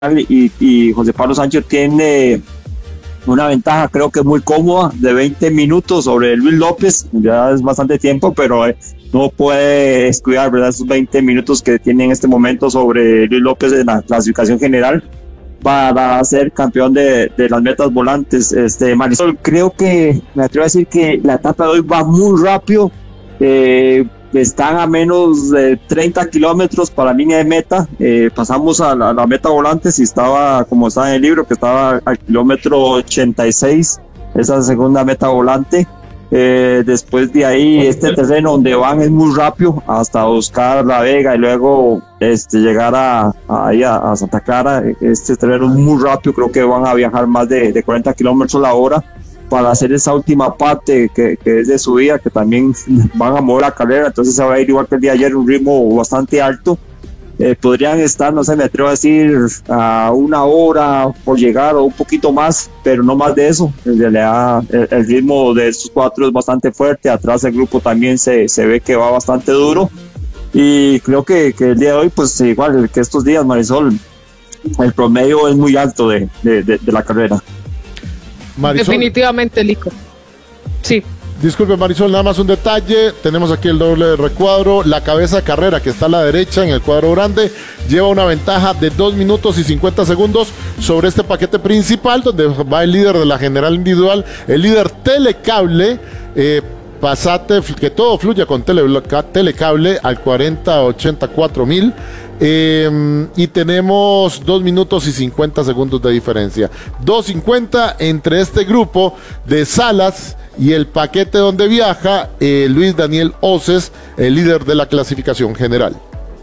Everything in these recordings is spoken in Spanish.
y José Pablo Sánchez tiene una ventaja, creo que muy cómoda, de 20 minutos sobre Luis López. Ya es bastante tiempo, pero no puede descuidar, ¿verdad?, esos 20 minutos que tiene en este momento sobre Luis López en la clasificación general para ser campeón de las metas volantes. Marisol, creo que me atrevo a decir que la etapa de hoy va muy rápido. Están a menos de 30 kilómetros para la línea de meta. Pasamos a la meta volante, si estaba, como estaba en el libro, que estaba al kilómetro 86, esa segunda meta volante. Después de ahí, este terreno donde van es muy rápido hasta buscar La Vega y luego llegar a Santa Clara. Este terreno es muy rápido, creo que van a viajar más de 40 kilómetros la hora para hacer esa última parte que es de subida, que también van a mover la carrera, entonces se va a ir igual que el día de ayer, un ritmo bastante alto. Podrían estar, no sé, me atrevo a decir, a 1 hora por llegar o un poquito más, pero no más de eso. En realidad el ritmo de estos 4 es bastante fuerte, atrás el grupo también se ve que va bastante duro, y creo que el día de hoy, pues igual que estos días, Marisol, el promedio es muy alto de la carrera. Marisol. Definitivamente, Lico. Sí. Disculpe, Marisol, nada más un detalle. Tenemos aquí el doble recuadro. La cabeza de carrera, que está a la derecha en el cuadro grande, lleva una ventaja de 2 minutos y 50 segundos sobre este paquete principal, donde va el líder de la general individual, el líder Telecable. Pasate, que todo fluya con Telecable al 4084,000. Y tenemos 2 minutos y 50 segundos de diferencia. 2:50 entre este grupo de Salas y el paquete donde viaja Luis Daniel Oces, el líder de la clasificación general.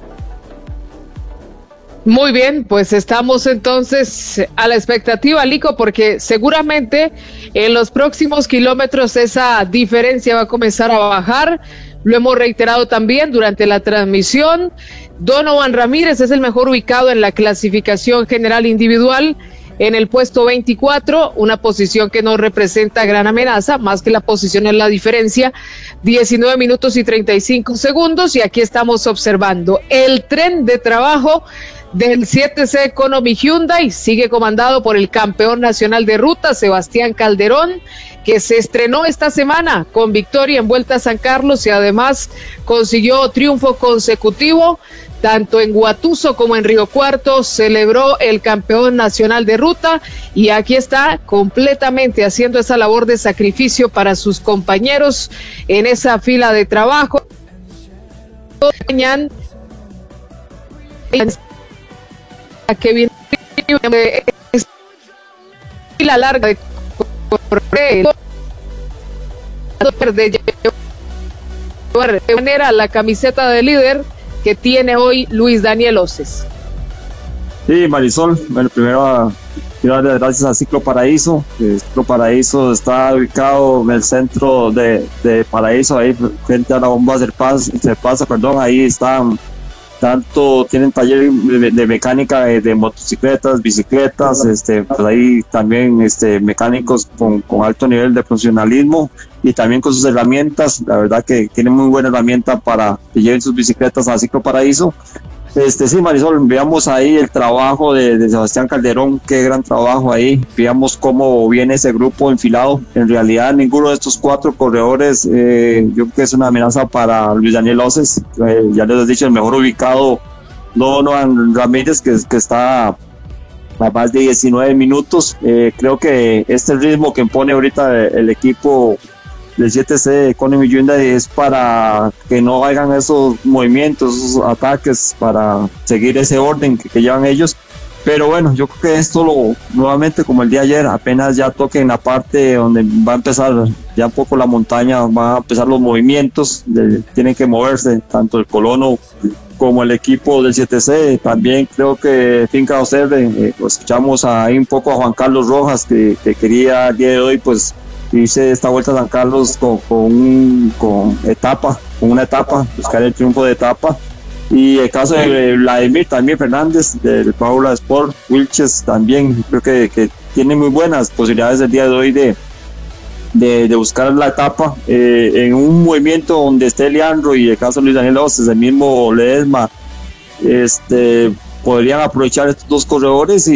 Muy bien, pues estamos entonces a la expectativa, Lico, porque seguramente en los próximos kilómetros esa diferencia va a comenzar a bajar. Lo hemos reiterado también durante la transmisión. Donovan Ramírez es el mejor ubicado en la clasificación general individual, en el puesto 24, una posición que no representa gran amenaza, más que la posición es la diferencia, 19 minutos y 35 segundos, y aquí estamos observando el tren de trabajo del 7C Economy Hyundai, sigue comandado por el campeón nacional de ruta, Sebastián Calderón, que se estrenó esta semana con victoria en Vuelta a San Carlos y además consiguió triunfo consecutivo, tanto en Guatuso como en Río Cuarto, celebró el campeón nacional de ruta y aquí está completamente haciendo esa labor de sacrificio para sus compañeros en esa fila de trabajo. Que viene la larga de manera la camiseta de líder que tiene hoy Luis Daniel Oces. Sí, Marisol, bueno, primero quiero darle gracias a Ciclo Paraíso. Ciclo Paraíso está ubicado en el centro de Paraíso, ahí frente a la bomba se pasa, ahí están. Tanto tienen taller de mecánica de motocicletas, bicicletas, pues ahí también mecánicos con alto nivel de profesionalismo y también con sus herramientas. La verdad que tienen muy buena herramienta para que lleven sus bicicletas a Ciclo Paraíso. Sí, Marisol, veamos ahí el trabajo de Sebastián Calderón, qué gran trabajo ahí. Veamos cómo viene ese grupo enfilado. En realidad, ninguno de estos 4 corredores, yo creo que es una amenaza para Luis Daniel Oces. Ya les he dicho, el mejor ubicado, Donovan Ramírez, que está a más de 19 minutos. Creo que este ritmo que impone ahorita el equipo del 7C Economy Hyundai es para que no hagan esos movimientos, esos ataques, para seguir ese orden que llevan ellos. Pero bueno, yo creo que esto nuevamente como el día de ayer, apenas ya toquen la parte donde va a empezar ya un poco la montaña, van a empezar los movimientos, tienen que moverse tanto el colono como el equipo del 7C. También creo que Finca Ocerre, escuchamos ahí un poco a Juan Carlos Rojas que quería el día de hoy pues hice esta Vuelta a San Carlos con una etapa, buscar el triunfo de etapa. Y el caso de Vladimir también Fernández del Paula Sport, Wilches también, creo que tiene muy buenas posibilidades el día de hoy de buscar la etapa en un movimiento donde esté Leandro y el caso de Luis Daniel Oces, el mismo Ledesma, podrían aprovechar estos 2 corredores